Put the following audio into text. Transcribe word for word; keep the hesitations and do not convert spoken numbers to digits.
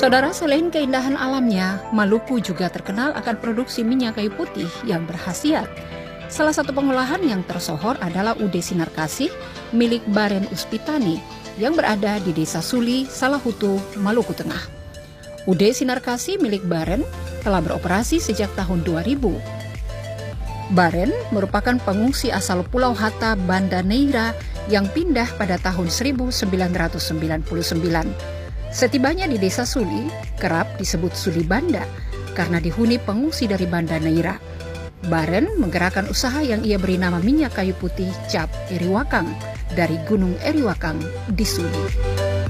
Saudara, selain keindahan alamnya, Maluku juga terkenal akan produksi minyak kayu putih yang berkhasiat. Salah satu pengolahan yang tersohor adalah U D Sinar Kasih milik Baren Uspitani yang berada di Desa Suli, Salahutu, Maluku Tengah. U D Sinar Kasih milik Baren telah beroperasi sejak tahun dua ribu. Baren merupakan pengungsi asal Pulau Hatta, Banda Neira yang pindah pada tahun seribu sembilan ratus sembilan puluh sembilan. Setibanya di Desa Suli, kerap disebut Suli Banda karena dihuni pengungsi dari Banda Neira. Baren menggerakkan usaha yang ia beri nama minyak kayu putih Cap Eriwakang dari Gunung Eriwakang di Suli.